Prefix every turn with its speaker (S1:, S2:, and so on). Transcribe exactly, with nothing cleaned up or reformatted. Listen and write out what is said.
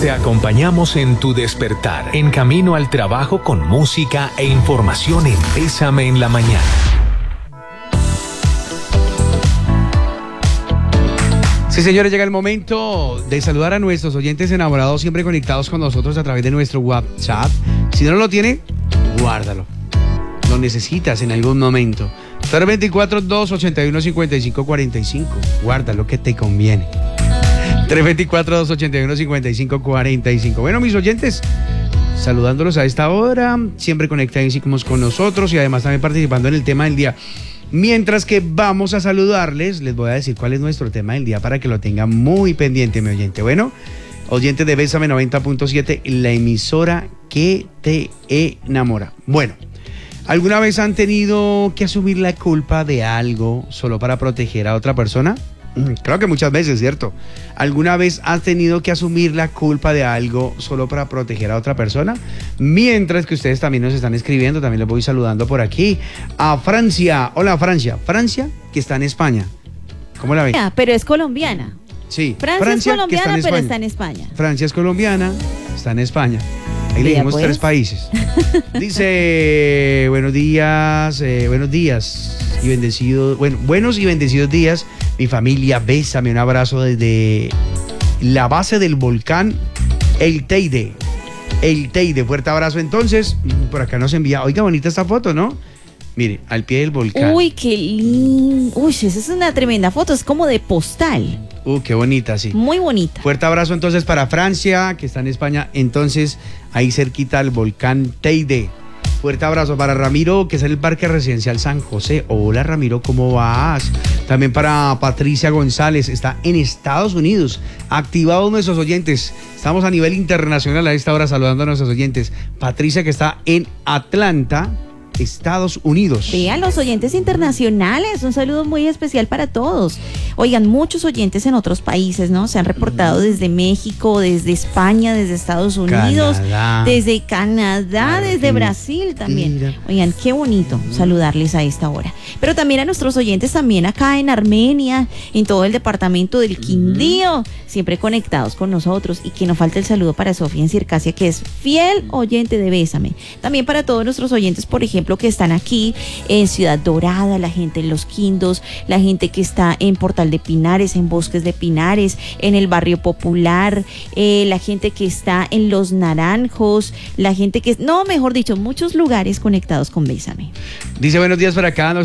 S1: Te acompañamos en tu despertar, en camino al trabajo con música e información en Bésame en la Mañana.
S2: Sí, señores, llega el momento de saludar a nuestros oyentes enamorados, siempre conectados con nosotros a través de nuestro WhatsApp. Si no lo tiene, guárdalo. Lo necesitas en algún momento. cero veinticuatro, dos ochenta y uno, cincuenta y cinco cuarenta y cinco. Guárdalo que te conviene. tres veinticuatro, dos ochenta y uno, cincuenta y cinco cuarenta y cinco. Bueno, mis oyentes, saludándolos a esta hora, siempre conectadísimos con nosotros y además también participando en el tema del día. Mientras que vamos a saludarles, les voy a decir cuál es nuestro tema del día para que lo tengan muy pendiente, mi oyente. Bueno, oyente de Bésame noventa punto siete, la emisora que te enamora. Bueno, ¿alguna vez han tenido que asumir la culpa de algo solo para proteger a otra persona? Creo que muchas veces, ¿cierto? ¿Alguna vez has tenido que asumir la culpa de algo solo para proteger a otra persona? Mientras que ustedes también nos están escribiendo, también les voy saludando por aquí a Francia. Hola, Francia. Francia, que está en España. ¿Cómo la ven?
S3: Pero es colombiana.
S2: Sí.
S3: Francia,
S2: Francia
S3: es colombiana,
S2: está
S3: pero está en España.
S2: Francia es colombiana, está en España. Ahí le
S3: Vea,
S2: dimos
S3: pues.
S2: tres países. Dice, buenos días, eh, buenos días y bendecidos, bueno, buenos y bendecidos días, mi familia, bésame, un abrazo desde la base del volcán El Teide. El Teide, fuerte abrazo. Entonces, por acá nos envía, oiga, bonita esta foto, ¿no? Mire, al pie del volcán.
S3: Uy, qué lindo. Uy, esa es una tremenda foto, es como de postal.
S2: Uh, qué bonita, sí.
S3: Muy bonita.
S2: Fuerte abrazo entonces para Francia, que está en España, entonces ahí cerquita al volcán Teide. Fuerte abrazo para Ramiro, que está en el Parque Residencial San José. Hola Ramiro, ¿cómo vas? También para Patricia González, está en Estados Unidos. Activados nuestros oyentes. Estamos a nivel internacional a esta hora saludando a nuestros oyentes. Patricia, que está en Atlanta, Estados Unidos.
S3: Vean los oyentes internacionales, un saludo muy especial para todos. Oigan, muchos oyentes en otros países, ¿no? Se han reportado desde México, desde España, desde Estados Unidos,
S2: Canadá.
S3: desde Canadá,
S2: Argentina.
S3: desde Brasil también. Oigan, qué bonito saludarles a esta hora. Pero también a nuestros oyentes también acá en Armenia, en todo el departamento del Quindío, siempre conectados con nosotros. Y que no falte el saludo para Sofía en Circasia, que es fiel oyente de Bésame. También para todos nuestros oyentes, por ejemplo, que están aquí en Ciudad Dorada, la gente en Los Quindos, la gente que está en Portal de Pinares, en Bosques de Pinares, en el Barrio Popular, eh, la gente que está en Los Naranjos, la gente que, no, mejor dicho, muchos lugares conectados con Bésame.
S2: Dice buenos días para acá.